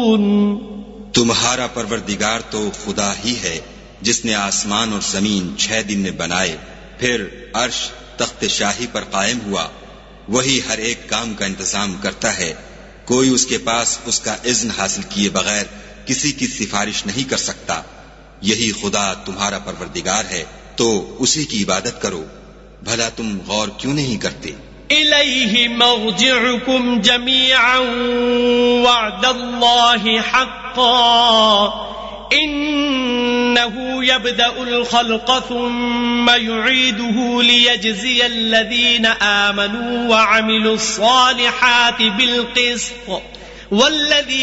तुम्हारा परवरदिगार तो खुदा ही है जिसने आसमान और जमीन 6 दिन में बनाए, फिर अर्श तख्त शाही पर कायम हुआ। वही हर एक काम का इंतजाम करता है। कोई उसके पास उसका इज़्न हासिल किए बगैर किसी की सिफारिश नहीं कर सकता। यही खुदा तुम्हारा परवरदिगार है, तो उसी की इबादत करो। भला तुम गौर क्यों नहीं करते? इलैहि मर्जिउकुम जमीअन वअदल्लाहि हक़्क़न इन्नहु यब्दउल खल्क़ सुम्मा युईदुहु लियजज़ियल्लज़ीना आमनू वअमिलुस्सालिहाति बिलक़िस्त वल्लज़ी